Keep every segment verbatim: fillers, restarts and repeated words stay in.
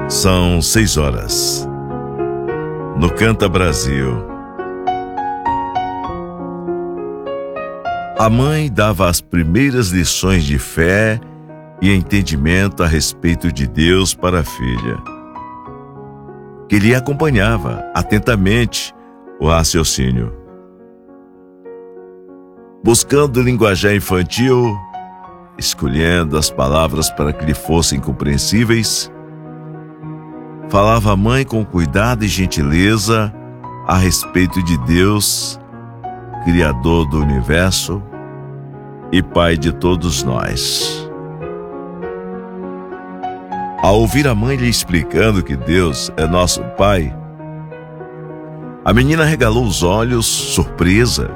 São seis horas. No Canta Brasil. A mãe dava as primeiras lições de fé e entendimento a respeito de Deus para a filha, que lhe acompanhava atentamente o raciocínio. Buscando linguajar infantil, escolhendo as palavras para que lhe fossem compreensíveis, falava a mãe com cuidado e gentileza a respeito de Deus, Criador do universo e Pai de todos nós. Ao ouvir a mãe lhe explicando que Deus é nosso Pai, a menina regalou os olhos, surpresa,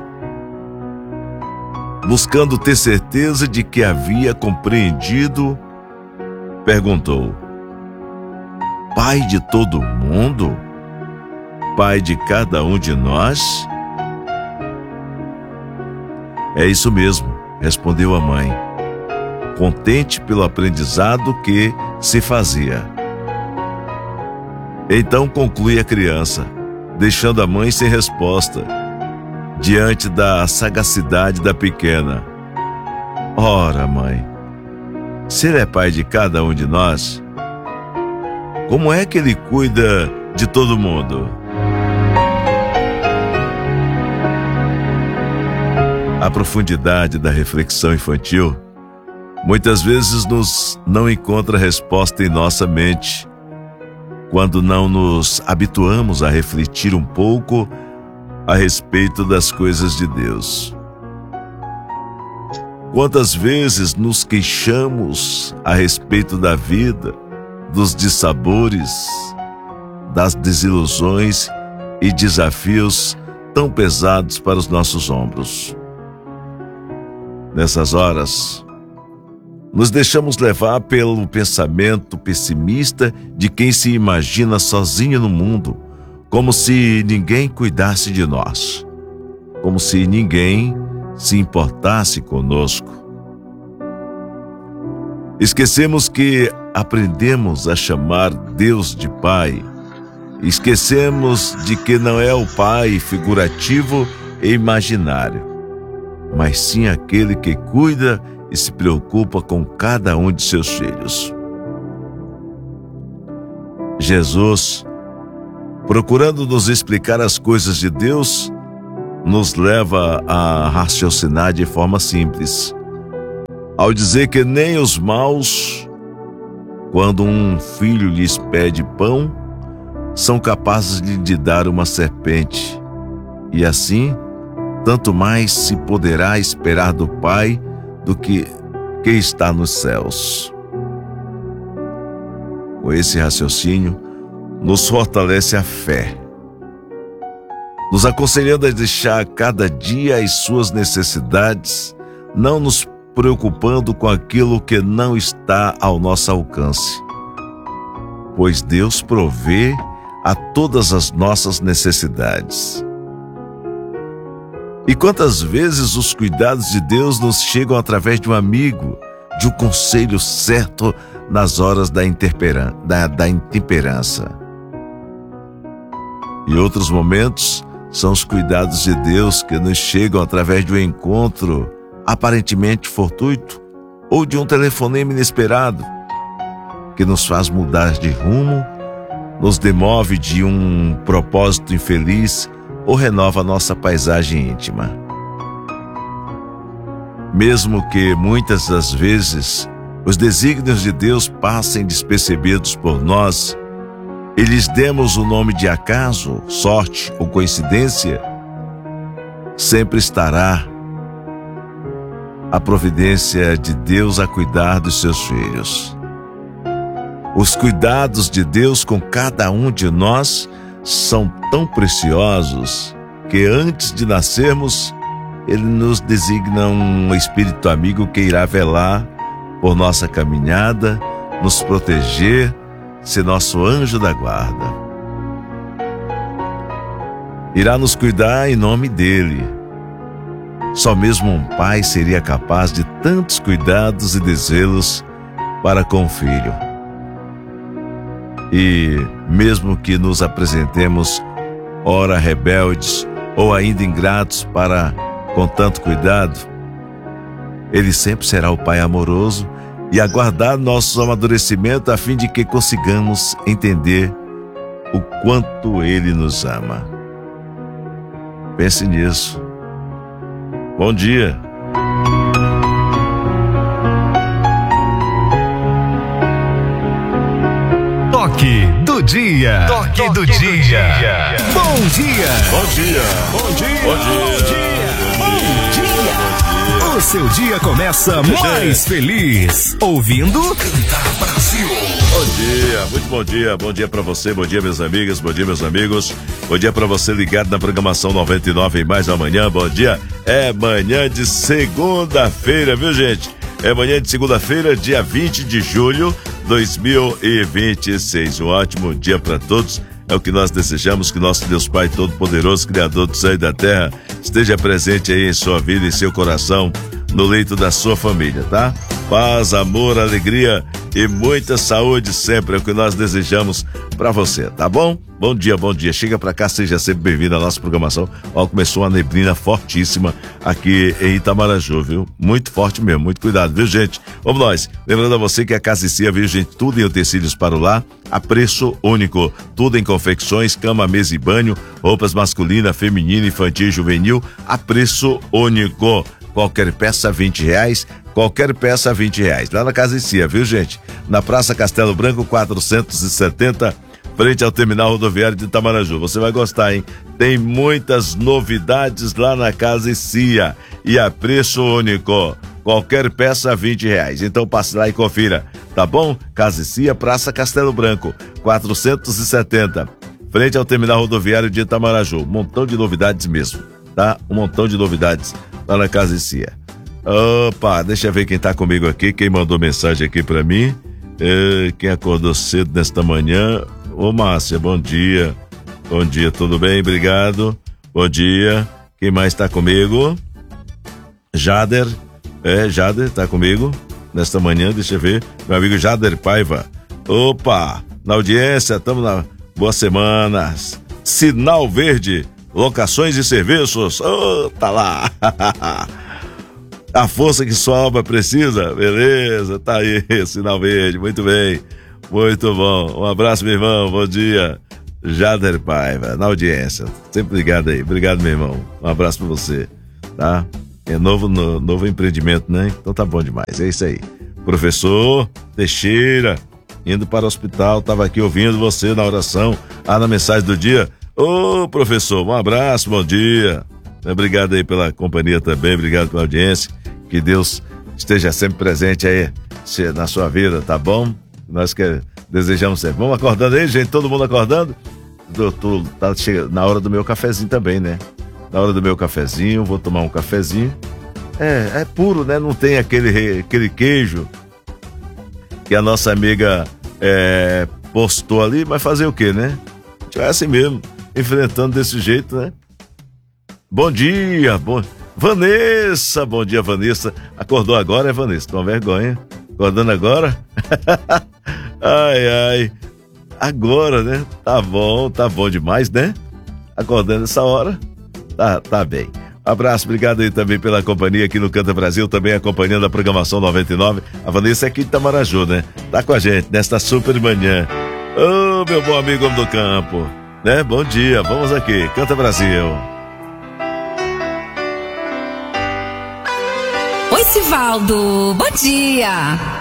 buscando ter certeza de que havia compreendido, perguntou: Pai de todo mundo? Pai de cada um de nós? É isso mesmo, respondeu a mãe, contente pelo aprendizado que se fazia. Então conclui a criança, deixando a mãe sem resposta, diante da sagacidade da pequena. Ora, mãe, se ele é pai de cada um de nós, como é que ele cuida de todo mundo? A profundidade da reflexão infantil muitas vezes nos não encontra resposta em nossa mente, quando não nos habituamos a refletir um pouco a respeito das coisas de Deus. Quantas vezes nos queixamos a respeito da vida, dos dissabores, das desilusões e desafios tão pesados para os nossos ombros. Nessas horas, nos deixamos levar pelo pensamento pessimista de quem se imagina sozinho no mundo, como se ninguém cuidasse de nós, como se ninguém se importasse conosco. Esquecemos que aprendemos a chamar Deus de Pai. Esquecemos de que não é o Pai figurativo e imaginário, mas sim aquele que cuida e se preocupa com cada um de seus filhos. Jesus, procurando nos explicar as coisas de Deus, nos leva a raciocinar de forma simples, ao dizer que nem os maus, quando um filho lhes pede pão, são capazes de lhe dar uma serpente, e assim, tanto mais se poderá esperar do Pai do que, que está nos céus. Com esse raciocínio, nos fortalece a fé, nos aconselhando a deixar cada dia as suas necessidades, não nos preocupando com aquilo que não está ao nosso alcance, pois Deus provê a todas as nossas necessidades. E quantas vezes os cuidados de Deus nos chegam através de um amigo, de um conselho certo nas horas da, interperan- da, da intemperança. E outros momentos são os cuidados de Deus que nos chegam através de um encontro aparentemente fortuito ou de um telefonema inesperado, que nos faz mudar de rumo, nos demove de um propósito infeliz ou renova nossa paisagem íntima. Mesmo que muitas das vezes os desígnios de Deus passem despercebidos por nós e lhes demos o nome de acaso, sorte ou coincidência, sempre estará a providência de Deus a cuidar dos seus filhos. Os cuidados de Deus com cada um de nós são tão preciosos que antes de nascermos, Ele nos designa um espírito amigo que irá velar por nossa caminhada, nos proteger, ser nosso anjo da guarda. Irá nos cuidar em nome dele. Só mesmo um pai seria capaz de tantos cuidados e desvelos para com o filho. E mesmo que nos apresentemos ora rebeldes ou ainda ingratos para com tanto cuidado, Ele sempre será o Pai amoroso e aguardar nosso amadurecimento a fim de que consigamos entender o quanto Ele nos ama. Pense nisso. Bom dia. Toque do dia. Toque, Toque do, do dia. dia. Bom dia. Bom dia. Bom dia. Bom dia. Bom dia. O seu dia começa mais feliz ouvindo Cantar Brasil. Bom dia, muito bom dia. Bom dia pra você, bom dia minhas amigas, bom dia meus amigos. Bom dia pra você ligado na programação noventa e nove em mais amanhã. Bom dia. É manhã de segunda-feira, viu, gente? É manhã de segunda-feira, dia vinte de julho de dois mil e vinte e seis. Um ótimo dia para todos. É o que nós desejamos, que nosso Deus Pai Todo-Poderoso, Criador do céu e da terra, esteja presente aí em sua vida, em seu coração, no leito da sua família, tá? Paz, amor, alegria e muita saúde sempre é o que nós desejamos pra você, tá bom? Bom dia, bom dia. Chega pra cá, seja sempre bem-vindo à nossa programação. Ó, começou uma neblina fortíssima aqui em Itamaraju, viu? Muito forte mesmo, muito cuidado, viu, gente? Vamos nós. Lembrando a você que a Casa e Cia, viu, gente? Tudo em utensílios para o lar, a preço único. Tudo em confecções, cama, mesa e banho, roupas masculina, feminina, infantil e juvenil, a preço único. Qualquer peça vinte reais, qualquer peça vinte reais. Lá na Casa e Cia, viu, gente? Na Praça Castelo Branco quatrocentos e setenta, frente ao terminal rodoviário de Itamaraju. Você vai gostar, hein? Tem muitas novidades lá na Casa e Cia e a preço único. Qualquer peça vinte reais. Então passe lá e confira, tá bom? Casa e Cia, Praça Castelo Branco quatrocentos e setenta, frente ao terminal rodoviário de Itamaraju. Um montão de novidades mesmo, tá? Um montão de novidades lá na Casa e Cia. Opa, deixa eu ver quem tá comigo aqui, quem mandou mensagem aqui pra mim, é, quem acordou cedo nesta manhã. Ô Márcia, bom dia. Bom dia, tudo bem? Obrigado. Bom dia. Quem mais tá comigo? Jader. É, Jader tá comigo nesta manhã, deixa eu ver. Meu amigo Jader Paiva. Opa, na audiência, tamo na boa semana. Sinal Verde, locações e serviços. Oh, tá lá. A força que sua alma precisa. Beleza, tá aí, Sinal Verde, muito bem. Muito bom. Um abraço, meu irmão. Bom dia. Jader Paiva, na audiência. Sempre ligado aí. Obrigado, meu irmão. Um abraço pra você, tá? É novo, no, novo empreendimento, né? Então tá bom demais. É isso aí. Professor Teixeira, indo para o hospital. Tava aqui ouvindo você na oração. Ah, na mensagem do dia. Ô, professor, um abraço, bom dia. Obrigado aí pela companhia também. Obrigado pela audiência. Que Deus esteja sempre presente aí na sua vida, tá bom? Nós que desejamos sempre. Vamos acordando aí, gente? Todo mundo acordando? Doutor, tá chegando na hora do meu cafezinho também, né? Na hora do meu cafezinho, vou tomar um cafezinho. É, é puro, né? Não tem aquele, aquele queijo que a nossa amiga é, postou ali, mas fazer o quê, né? A gente vai assim mesmo, enfrentando desse jeito, né? Bom dia, bom... Vanessa, bom dia, Vanessa. Acordou agora, é, Vanessa? Toma vergonha. Acordando agora? Ai, ai. Agora, né? Tá bom, tá bom demais, né? Acordando essa hora. Tá, tá bem. Abraço, obrigado aí também pela companhia aqui no Canta Brasil, também acompanhando a programação noventa e nove. A Vanessa é aqui de Itamaraju, né? Tá com a gente nesta super manhã. Ô, oh, meu bom amigo homem do campo, né? Bom dia, vamos aqui, Canta Brasil. Oi, Sivaldo, bom dia.